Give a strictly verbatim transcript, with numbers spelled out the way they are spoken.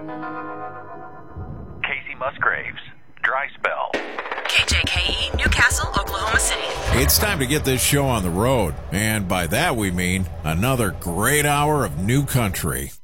Casey Musgraves, Dry Spell. K J K E, Newcastle, Oklahoma City. It's time to get this show on the road, and by that we mean another great hour of new country.